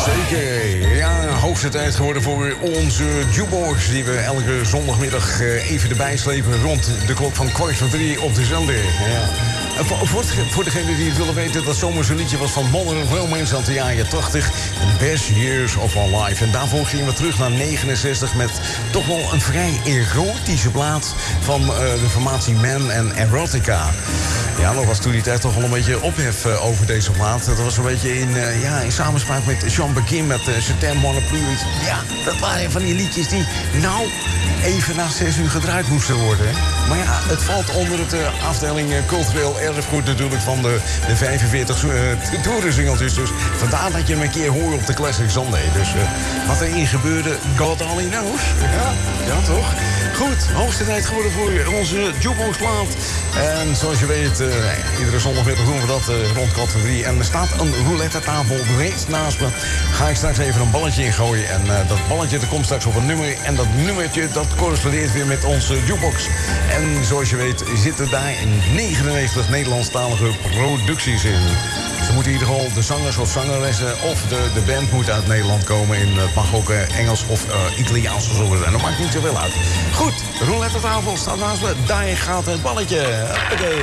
Zeker. Ja, hoogste tijd geworden voor onze jukebox... die we elke zondagmiddag even erbij slepen... rond de klok van 2:15 op de zender. Ja. Voor degenen die het willen weten... dat zomerse liedje was van Modern Romance uit de jaren 80. Best Years of Our Life. En daarvoor gingen we terug naar 69... met toch wel een vrij erotische plaat... van de formatie Man en Erotica. Ja, dat was toen die tijd toch wel een beetje ophef over deze plaat. Dat was een beetje in samenspraak met Jean Begin... met September Monopoly. Ja, dat waren van die liedjes die... even na 6 uur gedraaid moesten worden. Maar ja, het valt onder de afdeling cultureel erfgoed natuurlijk... van de 45 toerensingeltjes. Dus vandaar dat je hem een keer hoort op de Classic Sunday. Dus wat erin gebeurde, God only knows. Ja, toch? Goed, hoogste tijd geworden voor onze jukeboxplaat. En zoals je weet, iedere zondagmiddag doen we dat rond 2:15. En er staat een roulette tafel reeds naast me. Ga ik straks even een balletje ingooien. En dat balletje dat komt straks op een nummer. En dat nummertje dat correspondeert weer met onze jukebox. En zoals je weet zitten daar 99 Nederlandstalige producties in. Ze moeten in ieder geval de zangers of zangeressen of de band moet uit Nederland komen. Het mag ook Engels of Italiaans gezongen zijn. Dat maakt niet zoveel uit. Goed, roulette tafel staat naast me. Daar gaat het balletje. Hoppakee.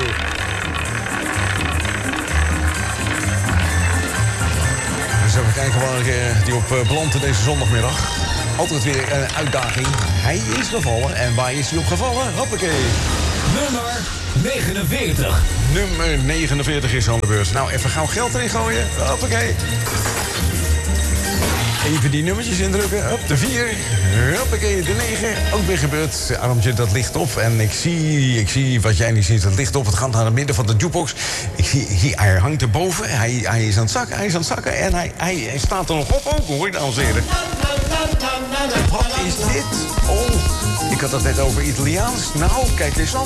Dus even kijken waar die op belandt deze zondagmiddag. Altijd weer een uitdaging. Hij is gevallen. En waar is hij op gevallen? Hoppakee. Nummer 49. Nummer 49 is aan de beurt. Nou, even gauw geld erin gooien. Hoppakee. Even die nummertjes indrukken. Hop, de 4. Hoppakee, de 9. Ook weer gebeurd. Armtje, dat ligt op. En ik zie wat jij niet ziet. Dat ligt op. Het gaat naar het midden van de jukebox. Ik zie, hij hangt erboven. Hij is aan het zakken. En hij staat er nog op ook, hoor, dames en heren. Wat is dit? Oh, ik had het net over Italiaans. Nou, kijk eens aan.